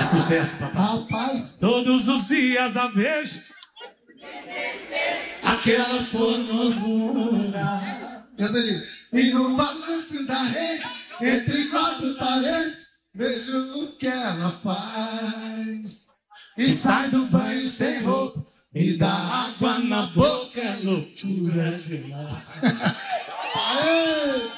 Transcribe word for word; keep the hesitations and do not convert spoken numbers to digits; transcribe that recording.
Sucesso, papai. Rapaz, todos os dias a vejo aquela formosura. E no balanço da rede, entre quatro paredes, vejo o que ela faz. E sai do banho sem roupa, e dá água na boca, é loucura geral. Aê!